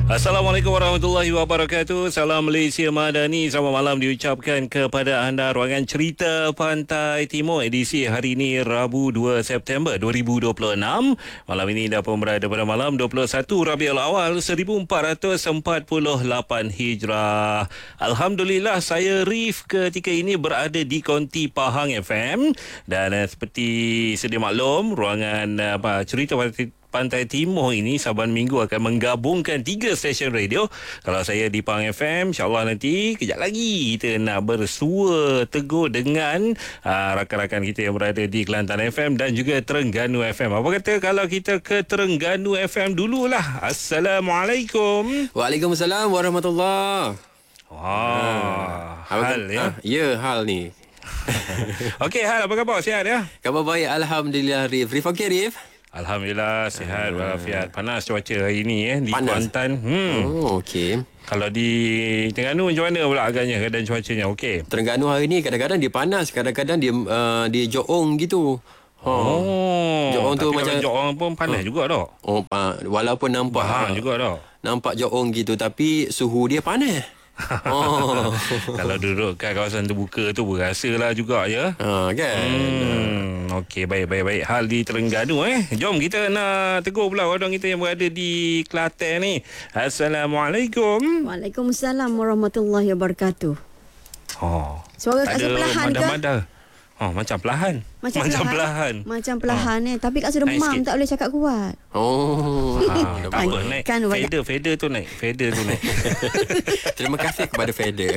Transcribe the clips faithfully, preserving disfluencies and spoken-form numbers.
Assalamualaikum warahmatullahi wabarakatuh. Salam Malaysia Madani. Selamat malam diucapkan kepada anda ruangan cerita Pantai Timur edisi hari ini Rabu dua September dua ribu dua puluh enam. Malam ini dah pun berada pada malam dua puluh satu Rabiul Awal seribu empat ratus empat puluh lapan Hijrah. Alhamdulillah, saya Rif ketika ini berada di Konti Pahang F M dan uh, seperti sedia maklum, ruangan uh, apa cerita Pantai Pantai Timur ini Saban Minggu akan menggabungkan tiga stesen radio. Kalau saya di Pahang F M, insyaAllah nanti kejap lagi kita nak bersua tegur dengan aa, rakan-rakan kita yang berada di Kelantan F M dan juga Terengganu F M. Apa kata kalau kita ke Terengganu F M dululah. Assalamualaikum. Waalaikumsalam warahmatullahi. Wah, Apa hal kan? ya. Ah, ya, hal ni. Okey, Hal, apa khabar? Sihat ya? Khabar baik, Alhamdulillah, Rif. Rif okey, Rif? Alhamdulillah, sihat walafiat. Panas cuaca hari ini eh di Panas. Kuantan. Hmm. Oh, okey. Kalau di Terengganu macam mana pula agaknya keadaan cuacanya? Okey. Terengganu hari ni kadang-kadang dia panas, kadang-kadang dia uh, dia joong gitu. Oh, oh Joong tu tapi macam joong pun panas oh. juga tak? Oh, uh, walaupun nampak Bahang juga tak? Nampak joong gitu tapi suhu dia panas. Oh. Kalau duduk kat kawasan terbuka tu berasalah juga ya. Ha, kan. Hmm, okey, baik baik baik. Hal di Terengganu eh. Jom kita nak tegur pula orang kita yang berada di Kelantan ni. Assalamualaikum. Waalaikumsalam warahmatullahi wabarakatuh. Oh. Suara kat ada saya perlahan ke? madam-madam. Oh, macam perlahan. Macam, macam perlahan. perlahan. Macam perlahan Oh. eh. Tapi kat saya Naik demam, sikit. tak boleh cakap kuat. Oh. Ah, tak apa, naik. Kan banyak- Fader, fader tu naik. Fader tu naik. Terima kasih kepada Feather.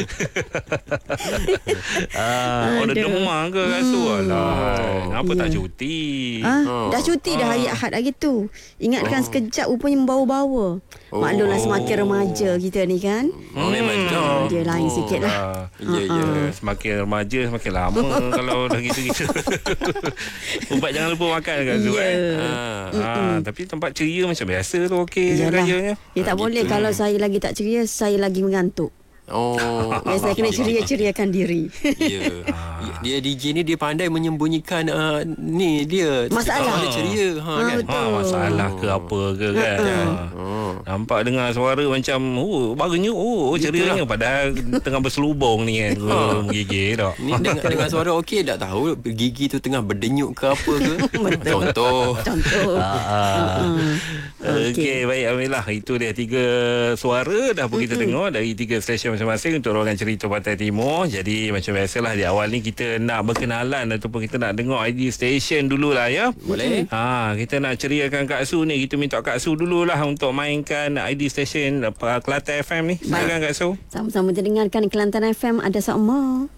ah, oh, dah Aduh. demam ke rasa? Hmm. Alah, kenapa Ya. tak cuti? Ah, Oh. dah cuti dah hari Ahad hari tu. Ingatkan sekejap rupanya membawa-bawa. Oh. Maklumlah semakin remaja kita ni kan. Oh, memang tu. Dia lain sikit lah. Ah, Ya, ya. Uh, semakin remaja semakin lama kalau dah gitu-gitu. Ubat jangan lupa makan kan tu Ya. eh. Ah, ah, tapi tempat ceria macam biasa tu okey Yalah. rayanya. Ya tak Ah, boleh gitu. kalau saya lagi tak ceria, saya lagi mengantuk. Oh. Ya, saya kena ceria-ceriakan diri. Ya. Dia D J ni dia pandai menyembunyikan uh, ni dia Masalah. Dia ceria ha, Ah, kan. betul. Ha, masalah ke apa ke kan. Ha. Oh. Nampak dengar suara macam oh barunya oh cerianya padahal tengah berselubung ni kan. Oh, menggigil tak. Ni dengar, dengar suara okey tak tahu gigi tu tengah berdenyut ke apa ke. Contoh. Contoh. Ah. Okey, okay, baik Alhamdulillah. Itu dia tiga suara dah pun kita dengar dari tiga stesen masing-masing untuk ruangan cerita Pantai Timur. Jadi macam biasalah di awal ni kita nak berkenalan ataupun kita nak dengar I D station dululah ya. Boleh. Ha, kita nak ceriakan Kak Su ni. Kita minta Kak Su dululah untuk mainkan I D station apa Kelantan F M ni. Silakan Kak Su. Sama-sama terdengarkan Kelantan F M ada sama.